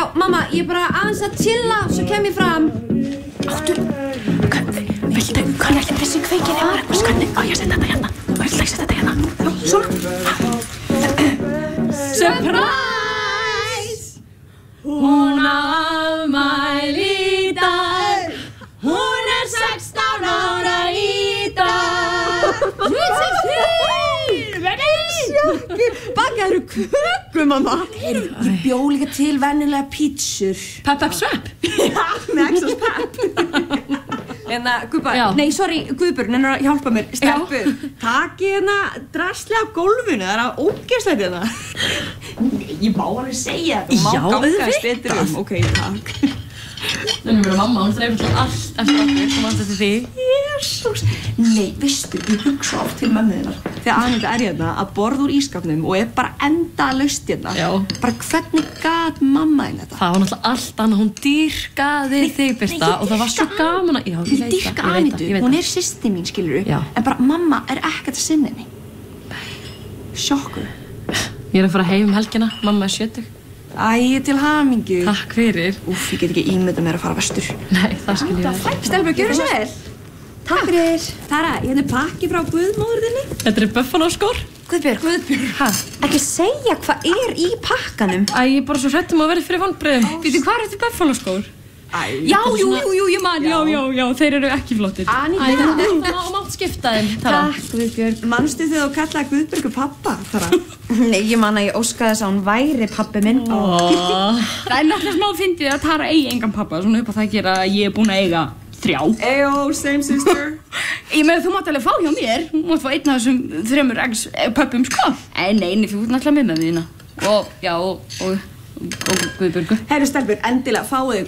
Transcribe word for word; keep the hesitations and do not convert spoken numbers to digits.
Já, mamma, ég er bara aðeins að chilla, svo kem ég fram. Áttu, viltu, hvað er ekki þessi kveikir hefur eitthvað skanni? Á, ég setja þetta hérna. Þú ert að setja þetta hérna. Já, svona. Surprise! Hún afmæli í dag. Hún er sextán ára í dag. Bakaðu köku, mamma. Ég bjó líka til venjulega pítsur. Pepp, pepp, svepp. Já, með extra pepp. En það, Guðba, nei, sorry, Guðbjörn, hennar að hjálpa mér, stelpur. Takið hérna drasli af gólfinu, það er að ógeðslegt hérna. Nei, ég má alveg segja þetta. Já, auðvitað. Betur um, ok, takk. Þannig mér og mamma, hún þreifir alltaf allt eftir okkur, þú manst eftir því. Jesús. Nei, veistu, ég hugsa oft til mömmu þinnar. Þegar Aníta er hérna að borða úr ísskápnum og er bara endalaust hérna. Já. Bara hvernig gat mamma þín þetta? Það var náttúrulega allt annað, hún dýrkaði þig, Birta, og það var svo gaman að... Já, ég veit það, dýrka Anítu, hún er systir mín, skilurðu, en bara mamma er ekkert að sinna henni. Sjokkur. Ég er að fara heim um helgina, mamma er sjötug. Æ, til hamingju. Takk fyrir. Úff, ég get ekki ímyndað mér að fara vestur. Nei, það skil ég vel. Stelbur, gjörðu svo vel. Takk fyrir. Tara, ég henni pakki frá Guðmóður þinni. Þetta er Buffalo-skór. Guðbjörg, Guðbjörg. Hæ? Ekki segja hvað er í pakkanum. Æ, ég er bara svo hrædd um að vera fyrir vonbrigðum. Býtu, hvað er þetta Buffalo-skór? Já, jú, jú, jú, ég man, já, já, já, þeir eru ekki flottir. Aníta. Æ, þetta má mátt skipta þeim, Tara. Takk, Guðbjörg. Manstu þið að kallaði Guðbjörgu pappa, Tara? Nei, ég man að ég óskaði þess að hún væri pabbi minn. Það er náttúrulega smá fyndið að Tara eigi engan pappa, svona upp á það að gera að ég er búin að eiga þrjá. Eyjó, same sister. Ég með þú mátt alveg fá hjá mér, þú mátt fá einn af þessum þremur ex-pöppum, sko. Nei, nei, nei, þú ert náttúrulega með með þína. Og, já, og, og, og Guðbjörgu. Herru, stelpur, endilega fáið